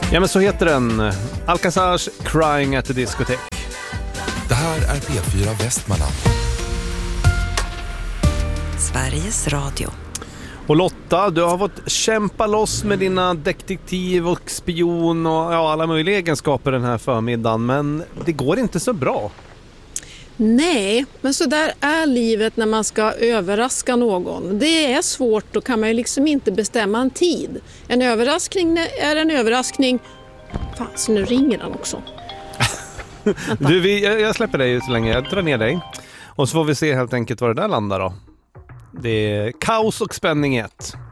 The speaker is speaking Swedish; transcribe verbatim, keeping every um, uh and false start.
Ja, men så heter den. Alcazars Crying at the Discotheque. Det här är P fyra Västmanland. Sveriges Radio. Och Lotta, du har fått kämpa loss med dina detektiv och spion och ja, alla möjliga egenskaper den här förmiddagen. Men det går inte så bra. Nej, men så där är livet när man ska överraska någon. Det är svårt, då kan man ju liksom inte bestämma en tid. En överraskning är en överraskning. Fan, så nu ringer han också. Du, vi, jag släpper dig så länge, jag drar ner dig. Och så får vi se helt enkelt var det där landar då. Det är kaos och spänning i ett.